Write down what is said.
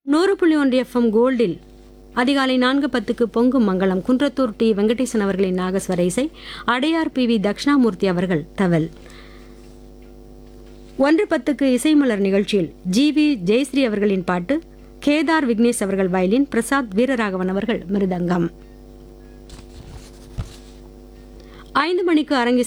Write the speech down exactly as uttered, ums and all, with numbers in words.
நூறு புள்ளி ஒன்று எஃப்எம் கோல்டில் அதிகாலை நான்கு பத்துக்கு பொங்கும் மங்களம் குன்றத்தூர் டி வெங்கடேசன் அவர்களின் நாகஸ்வர இசை, அடையார் பி வி தட்சிணாமூர்த்தி அவர்கள் தவல். ஒன்று பத்துக்கு இசைமலர் நிகழ்ச்சியில் ஜி வி ஜெயஸ்ரீ அவர்களின் பாட்டு, கேதார் விக்னேஷ் அவர்கள் வயலின், பிரசாத் வீரராகவன் அவர்கள் மிருதங்கம். ஐந்து மணிக்கு அரங்கி